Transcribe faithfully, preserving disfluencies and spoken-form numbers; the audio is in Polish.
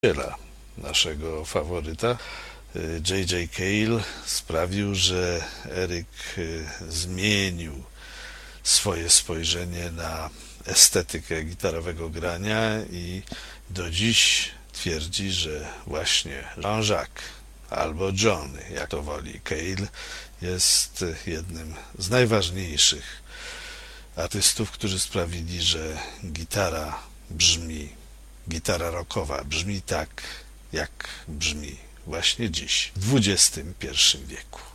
Przyjaciela naszego faworyta, J J. Cale, sprawił, że Eric zmienił swoje spojrzenie na estetykę gitarowego grania i do dziś twierdzi, że właśnie Jean-Jacques albo John, jak to woli, Cale jest jednym z najważniejszych artystów, którzy sprawili, że gitara brzmi, gitara rockowa brzmi tak, jak brzmi właśnie dziś, w dwudziestym pierwszym wieku.